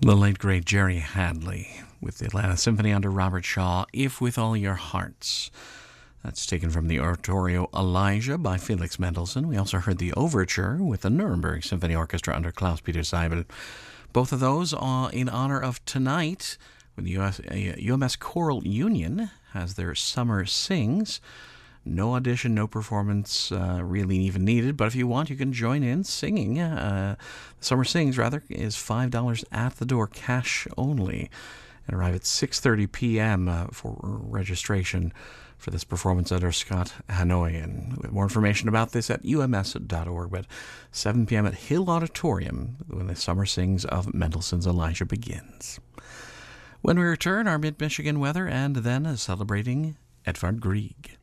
The late, great Jerry Hadley with the Atlanta Symphony under Robert Shaw, If With All Your Hearts. That's taken from the oratorio Elijah by Felix Mendelssohn. We also heard the overture with the Nuremberg Symphony Orchestra under Klaus-Peter Seibel. Both of those are in honor of tonight, when the UMS Choral Union has their Summer Sings. No audition, no performance really even needed, but if you want, you can join in singing. Summer Sings, rather, is $5 at the door, cash only. And arrive at 6:30 p.m. For registration for this performance under Scott Hanoi. And with more information about this at ums.org, but 7 p.m. at Hill Auditorium when the Summer Sings of Mendelssohn's Elijah begins. When we return, our mid-Michigan weather, and then celebrating Edvard Grieg.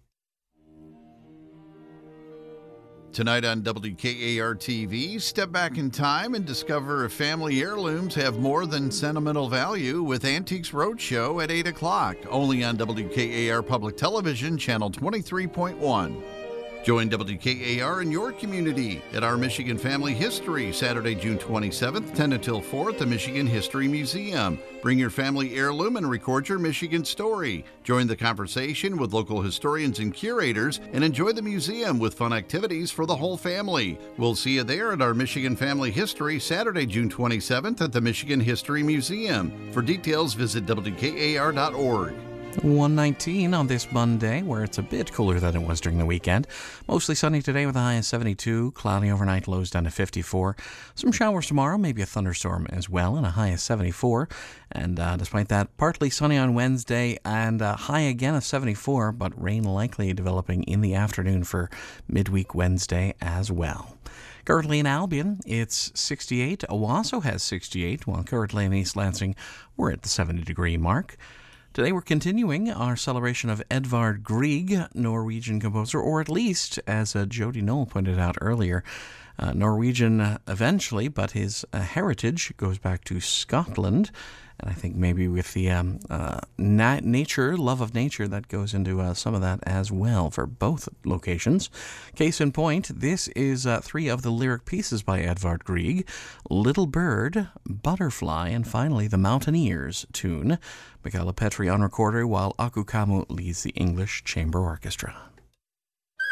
Tonight on WKAR-TV, step back in time and discover if family heirlooms have more than sentimental value with Antiques Roadshow at 8 o'clock, only on WKAR Public Television, Channel 23.1. Join WKAR in your community at our Michigan Family History, Saturday, June 27th, 10 until 4 at the Michigan History Museum. Bring your family heirloom and record your Michigan story. Join the conversation with local historians and curators and enjoy the museum with fun activities for the whole family. We'll see you there at our Michigan Family History, Saturday, June 27th at the Michigan History Museum. For details, visit WKAR.org. 119 on this Monday, where it's a bit cooler than it was during the weekend. Mostly sunny today with a high of 72, cloudy overnight, lows down to 54. Some showers tomorrow, maybe a thunderstorm as well, and a high of 74. And despite that, partly sunny on Wednesday and a high again of 74, but rain likely developing in the afternoon for midweek Wednesday as well. Currently in Albion, it's 68. Owasso has 68, while currently in East Lansing, we're at the 70-degree mark. Today we're continuing our celebration of Edvard Grieg, Norwegian composer, or at least, as Jody Knoll pointed out earlier, Norwegian eventually, but his heritage goes back to Scotland. And I think maybe with the love of nature, that goes into some of that as well for both locations. Case in point, this is 3 of the lyric pieces by Edvard Grieg: Little Bird, Butterfly, and finally the Mountaineers tune. Michaela Petri on recorder, while Aku Kamu leads the English Chamber Orchestra.